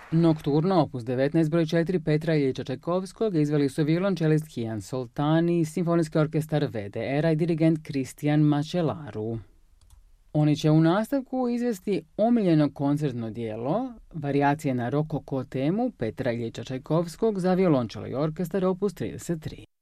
Nokturno, opus 19, broj 4 Petra Iljiča Čajkovskog izveli su violončelist Kian Soltani, simfonijski orkestar VDR-a i dirigent Kristijan Mačelaru. Oni će u nastavku izvesti omiljeno koncertno djelo, varijacije na rokoko temu Petra Iljiča Čajkovskog za violončelo i orkestar opus 33.